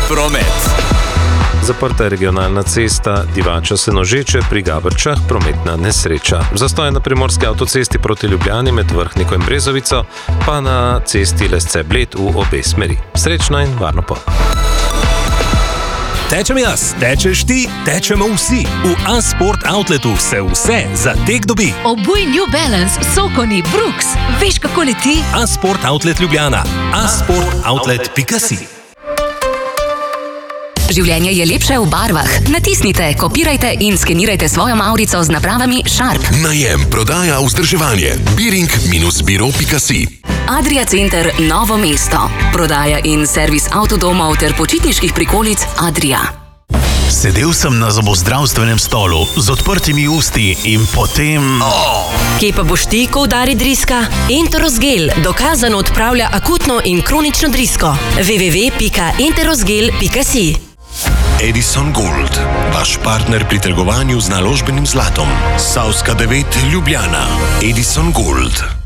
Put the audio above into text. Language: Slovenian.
promet. Zaprta je regionalna cesta Divača-Senožeče pri Gabrčah, prometna nesreča. Zastoj na primorski avtocesti proti Ljubljani med Vrhniko in Brezovico, pa na cesti Lesce-Bled v obe smeri. Srečno in varno pot. Tečem jaz, tečeš ti, tečemo vsi. V A-Sport Outletu se vse za tek dobi. Obuj New Balance, Sokoni, Brooks. Veš, kako leti? A-Sport Outlet Ljubljana. asportoutlet.si. Življenje je lepše v barvah. Natisnite, kopirajte in skenirajte svojo mavrico z napravami Sharp. Najem, prodaja, vzdrževanje. Biring-biro.si. Adria Center Novo mesto. Prodaja in servis avtodomov ter počitniških prikolic Adria. Sedel sem na zobozdravstvenem stolu z odprtimi usti in potem... Kje pa boš ti, ko udari driska? Enterosgel dokazano odpravlja akutno in kronično drisko. www.enterosgel.si. Edison Gold, vaš partner pri trgovanju z naložbenim zlatom. Savska 9 Ljubljana. Edison Gold.